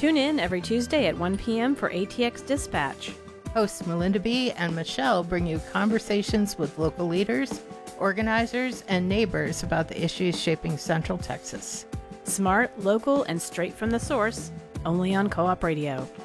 Tune in every Tuesday at 1 p.m. for ATX Dispatch. Hosts Melinda B. and Michelle bring you conversations with local leaders, organizers, and neighbors about the issues shaping Central Texas. Smart, local, and straight from the source, only on Co-op Radio.